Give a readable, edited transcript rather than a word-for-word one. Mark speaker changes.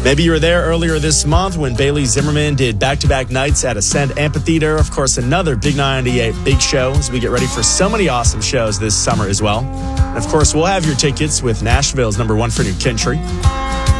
Speaker 1: Maybe you were there earlier this month when Bailey Zimmerman did back-to-back nights at Ascend Amphitheater. Of course, another Big 98 big show as we get ready for so many awesome shows this summer as well. And of course, we'll have your tickets with Nashville's #1 for New Country.